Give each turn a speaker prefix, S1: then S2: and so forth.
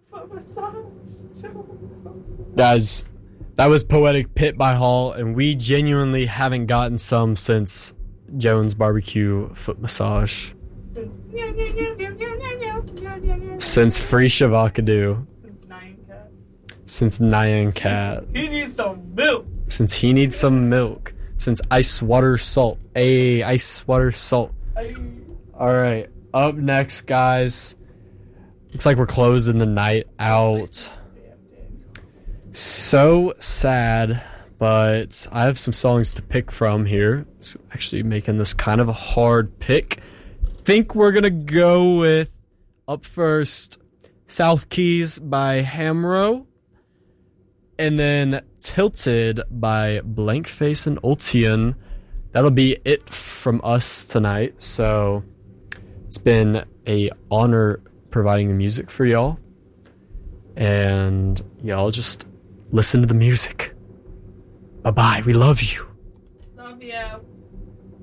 S1: Foot massage.
S2: Guys, that was Poetic Pit by Hall, and we genuinely haven't gotten some since Jones Barbecue Foot Massage. Since Free Shavakadu. Since Nyan Cat.
S1: He needs some milk.
S2: Since he needs some milk. Since Ice Water Salt. Hey, Ice Water Salt. Alright, up next, guys. Looks like we're closing the night out. So sad, but I have some songs to pick from here. It's actually making this kind of a hard pick. Think we're gonna go with, up first, South Keys by Hamro, and then Tilted by Blankface and Ultian. That'll be it from us tonight. So it's been a honor providing the music for y'all, and y'all just listen to the music. Bye-bye. We love you.
S1: Love you.